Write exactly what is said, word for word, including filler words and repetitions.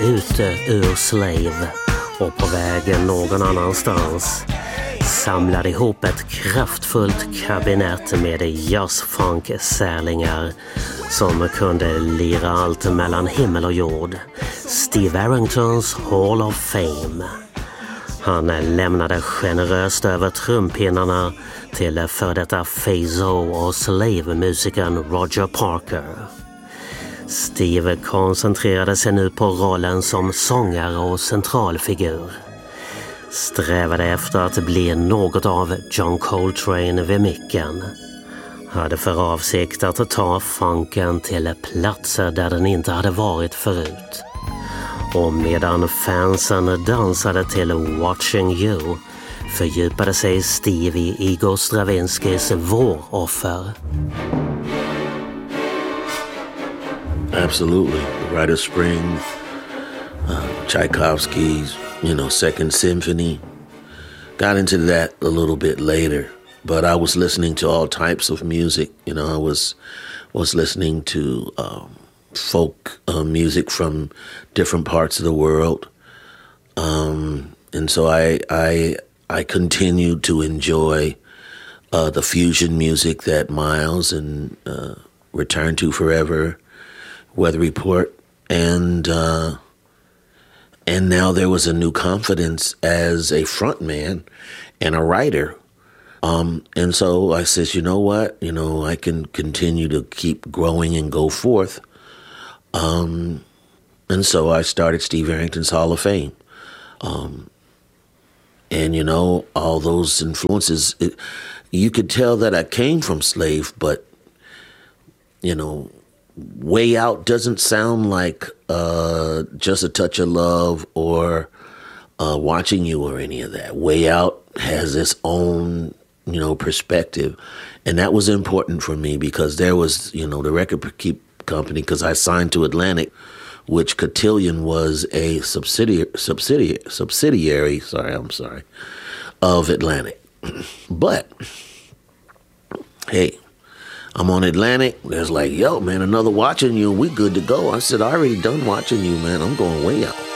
ute ur Slave och på vägen någon annanstans samlade ihop ett kraftfullt kabinett med jazzfunk-särlingar som kunde lira allt mellan himmel och jord. Steve Arringtons Hall of Fame. Han lämnade generöst över trumpinnarna till för detta Fazzo och Slave-musikern Roger Parker. Steve koncentrerade sig nu på rollen som sångare och centralfigur. Strävade efter att bli något av John Coltrane vid micken. Hade för avsikt att ta funken till platser där den inte hade varit förut. Och medan fansen dansade till Watching You fördjupade sig Steve i Igor Stravinskys Våroffer. Absolutely. Rite of Spring, uh, Tchaikovsky's, you know, Second Symphony. Got into that a little bit later, but I was listening to all types of music. You know, I was was listening to um, folk uh, music from different parts of the world, um, and so I I I continued to enjoy uh, the fusion music that Miles and uh, Return to Forever, Weather Report, and uh, and now there was a new confidence as a frontman and a writer. Um, and so I says, you know what, you know, I can continue to keep growing and go forth. Um, and so I started Steve Arrington's Hall of Fame. Um, and, you know, all those influences, it, you could tell that I came from Slave, but, you know, Way Out doesn't sound like uh, Just a Touch of Love or uh, Watching You or any of that. Way Out has its own, you know, perspective. And that was important for me because there was, you know, the record keep company, because I signed to Atlantic, which Cotillion was a subsidiary, subsidiary, subsidiary, sorry, I'm sorry, of Atlantic. But, hey, I'm on Atlantic. There's like, yo, man, another Watching You. We good to go. I said, I already done Watching You, man. I'm going Way Out.